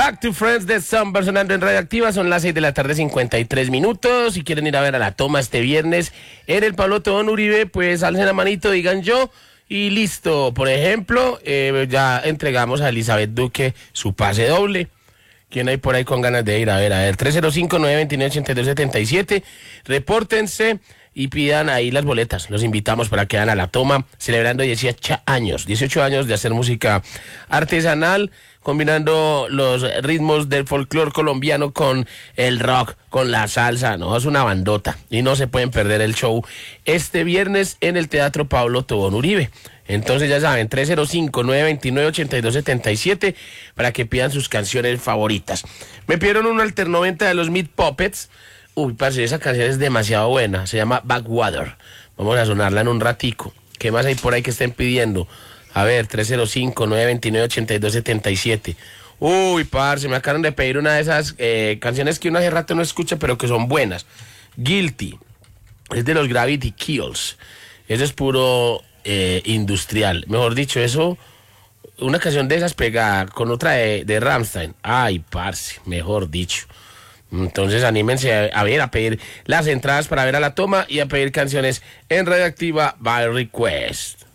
Back to Friends de Sunburst sonando en Radioactiva. Son las 6 de la tarde, 53 minutos. Si quieren ir a ver a La Toma este viernes en el Pablo Tobón Uribe, pues alcen la manito, digan yo y listo. Por ejemplo, ya entregamos a Elizabeth Duque su pase doble. ¿Quién hay por ahí con ganas de ir? A ver, 305-929-8277. Repórtense y pidan ahí las boletas. Los invitamos para que vayan a La Toma, celebrando 18 años de hacer música artesanal, combinando los ritmos del folclore colombiano con el rock, con la salsa. No, es una bandota y no se pueden perder el show este viernes en el Teatro Pablo Tobón Uribe. Entonces ya saben, 305-929-8277 para que pidan sus canciones favoritas. Me pidieron un Alter 90 de los Meat Puppets. Uy, parce, esa canción es demasiado buena. Se llama Backwater. Vamos a sonarla en un ratico. ¿Qué más hay por ahí que estén pidiendo? A ver, 305-929-8277. Uy, parce, me acaban de pedir una de esas canciones que uno hace rato no escucha, pero que son buenas. Guilty. Es de los Gravity Kills. Eso es puro industrial. Mejor dicho, eso, una canción de esas pegada con otra de Rammstein. Ay, parce, mejor dicho. Entonces anímense a ver, a pedir las entradas para ver a La Toma y a pedir canciones en Radioactiva by Request.